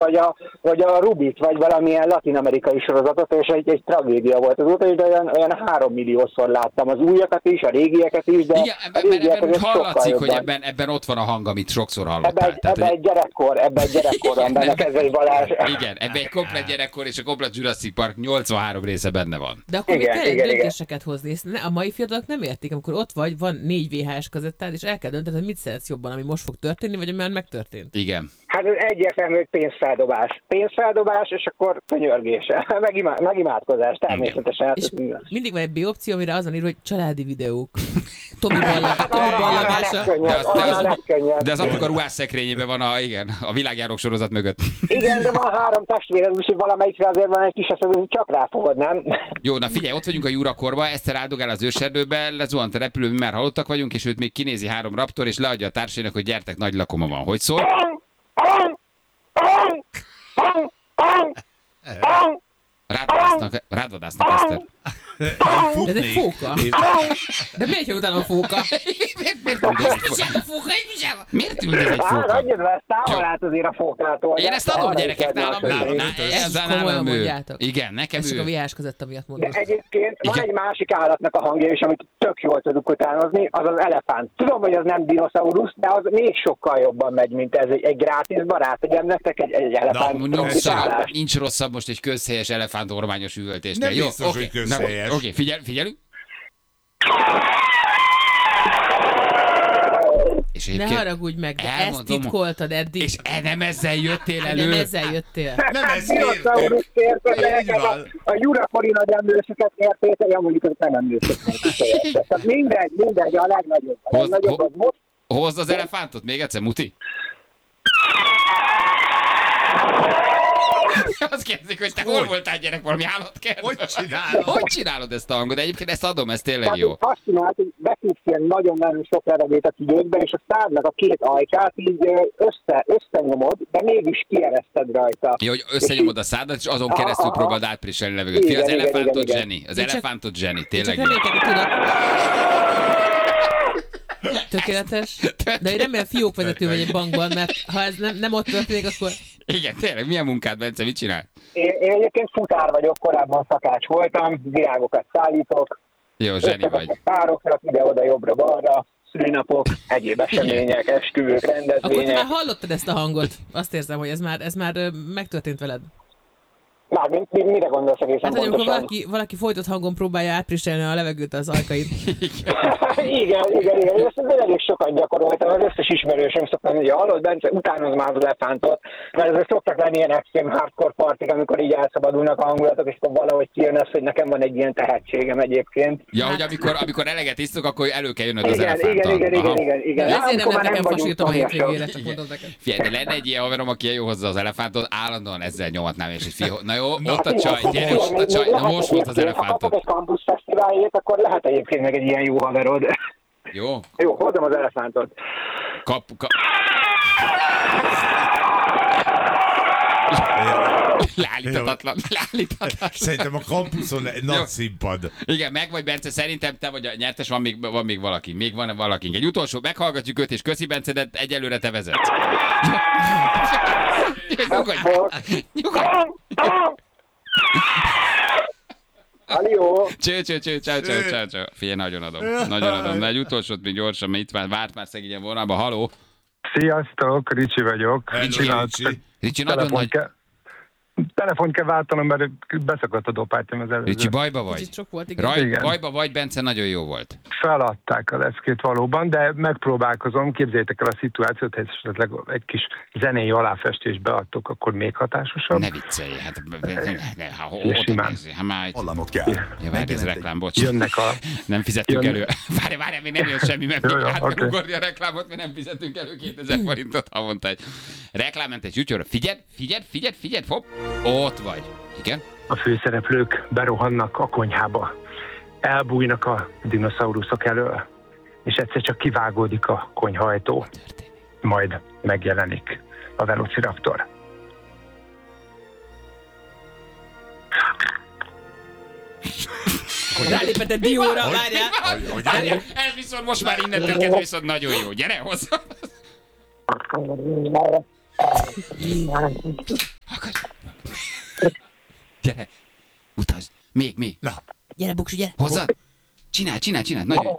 vagy a Rubit, vagy valamilyen latin-amerikai sorozatot, és egy tragédia volt azóta, és olyan 3 milliószor láttam az újakat is, a régieket is, de igen, ebben úgy hallatszik, hogy ebben ott van a hang, amit sokszor hallottál. Ebben egy gyerekkor van benne, Kezei Balázs. Igen, ebben egy komplet gyerekkor és a komplet Jurassic Park 83 része benne van. De akkor még kell döntéseket hozni, és a mai fiatalok nem értik, amikor ott vagy, van 4 VHS kazettád, és el kell döntened, hogy mit szeretsz jobban, ami most fog történni, vagy ami már megtörtént. Igen. Hát ez egyértelmű, hogy pénzfeldobás, és akkor könyörgés, meg imádkozás, természetesen. Hát, és mindig van egy B opció, amire azon ír, hogy családi videók. Tomi ballagása. De az apuka ruhás szekrényében van a világjárók sorozat mögött. Igen, de van 3 testvéred, úgyhogy valamelyikre azért van egy kis eset, csak ráfogod, nem? Jó, na figyelj, ott vagyunk a Jurakorba, Eszter áldogál az őserdőbe, lezuhant a repülő, mi már halottak vagyunk, és őt még kinézi 3 raptor, és leadja a társainak, hogy gyertek, nagy lakoma van. Hogy szól? Rádvadásznak, Eszter. De ez egy fóka. De miért jön utána a fóka? Miért ül ez egy fóka? Adjad be, ezt távol át azért a fókától. Én ezt adom, gyerekek, nálam. Ezt komolyan mondjátok. Igen, nekem ez ő. csak a VHS között, miatt mondod. De egyébként van egy másik állatnak a hangja is, amit tök jól tudunk utánozni, az az elefánt. Tudom, hogy az nem dinoszaurusz, de az még sokkal jobban megy, mint ez egy grátis barát. Tegyen nektek egy elefánt. Nincs rosszabb most egy közhelyes elefántormányos üvöltésnél. Nem biztos, hogy közhelyes. Oké, figyelünk. És ne haragudj meg, de ezt titkoltad eddig. És nem ezzel jöttél elő. Nem ezzel jöttél. Nem ez értél. A Jurakori nagy emlősöket értéte, mondjuk az nem emlősöket. Tehát mindegy, a legnagyobb. Az most. Hozd az elefántot még egyszer, Muti. Azt kérdezik, hogy te hol voltál, gyerek, valami állatkert? Hogy csinálod ezt a hangot? De egyébként ezt adom, ez tényleg jó. Azt csinált, hogy beküldsz ilyen nagyon-nagyon sok levegőt a tüdőkbe, és a szádnak a 2 ajkát így összenyomod, de mégis kiereszted rajta. Jó, hogy összenyomod a szádat, és azon keresztül próbáld átpriselni levegőt. Fia, az elefántot zseni. Az elefántot zseni, tényleg. Tökéletes. De én remélem fiókvezető vagy egy bankban, mert ha ez nem ott történik, akkor... Igen, tényleg, milyen munkád, Bence, mit csinál? Én egyébként futár vagyok, korábban szakács voltam, virágokat szállítok. Jó, zseni vagy. Pároknak ide-oda, jobbra-balra, szülinapok, egyéb események, esküvők, rendezvények. Akkor te már hallottad ezt a hangot? Azt érzem, hogy ez már megtörtént veled. Már mire gondolsz egészen pontosan? Hát, amikor valaki folytott hangon próbálja átpriselni a levegőt az ajkaid. Igen. Én ezt elég sokat gyakoroltam. Az összes ismerősöm szoktam, hogy hallod, Bence, utánoz már az elefántot. Mert ezek szoktak lenni ilyen extrém hardcore partik, amikor így elszabadulnak a hangulatok, és akkor valahogy kijön az, hogy nekem van egy ilyen tehetségem egyébként. Ja, hogy amikor eleget isztok, akkor elő kell jönnöd az elefánttal. Igen. Ezért nem nekem fasítom a hétvégére, csak mondom neked. Figyelj, de lenne egy ilyen haverom, aki jó hozzá az elefántot, állandóan ezzel nyomatnám, és egy na jó, ott a csaj, gyere, ott a csaj, na most volt az elefántot. Ha kapok egy Campus Fesztiválért, akkor lehet egyébként meg egy ilyen jó haverod. Jó? Jó, hozom az elefántot. Leállíthatatlan. Szerintem a kampuszon egy nagy színpad. Igen, meg vagy, Bence, szerintem te vagy a nyertes, van még valaki. Még van valakink. Egy utolsó, meghallgatjuk őt, és köszi, Bence, de egyelőre te vezetsz. Nyugodj. Halló! Cső. Figyelj, nagyon adom. De egy utolsót még gyorsan, mert itt várt már szegényen vonalba. Halló! Sziasztok, Ricsi vagyok. Ricsi, nagyon nagy... Telefont kell váltanom, mert beszakadt a dopátyom az előző. Ricsi, bajba vagy? Igen. Bajba vagy, Bence, nagyon jó volt. Feladták a leckét valóban, de megpróbálkozom. Képzeljétek el a szituációt, hogy esetleg egy kis zenéi aláfestést beadtok, akkor még hatásosabb. Ne viccelj, hát Hallamot kell. Ja, várj, ez reklám, bocs. Jönnek nem fizettük elő. Várj, még nem jön semmi, mert még át kell ugorni a reklámot, mert nem fizetünk elő 2000 forintot havonta egy reklámmentes YouTube-ra. Figyeld, hopp, ott vagy. Igen? A főszereplők berohannak a konyhába. Elbújnak a dinoszauruszok elől, és egyszer csak kivágódik a konyhaajtó. Majd megjelenik a Velociraptor. Rálépett egy dióra, várjál! Ez viszont most már innentől kezdve viszont nagyon jó. Gyere hozzá! Gyere, utazd. Még. Na. Gyere, Buksi, gyere. Hozzad. Csinálj. Nagyon.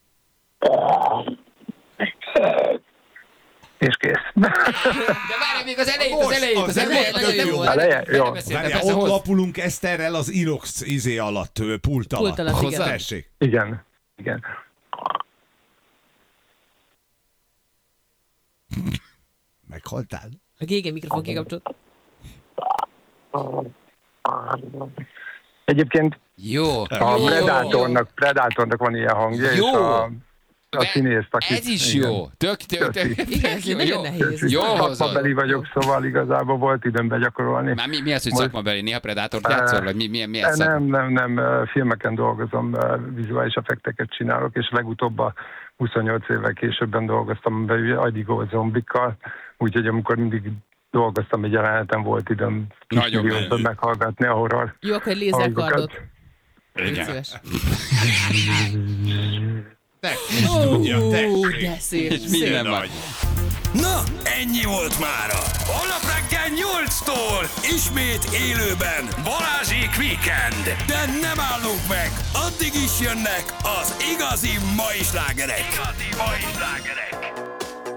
És kész. De várj még az elejét. Eleje? Jó. Várjál, ott lapulunk Eszterrel az Inox alatt, pult alatt. Igen. Tessék. Igen. Meghaltál? A GG mikrofon kikapcsolt. Egyébként Jó. a Predatornak van ilyen hangja, Jó. és a színész, aki... Ez is jó. Tök. Igen, ez nagyon nehéz. Jó Szakmabeli vagyok, szóval igazából volt időm begyakorolni. Már mi az, hogy szakmabeli? Néha Predátort játszol, vagy mi ez szak? Nem, filmeken dolgozom, vizuális effekteket csinálok, és legutóbb a 28 évvel későbben dolgoztam be agyigo zombikkal, úgyhogy amikor mindig dolgoztam egy jeleneten, volt időm kismilliószor meghallgatni a horror. Jó, akkor lézerkardot. Igen. De szép. És minden van. Na, ennyi volt mára. Holnap reggel 8-tól ismét élőben Balázsék Weekend. De nem állunk meg, addig is jönnek az igazi mai slágerek.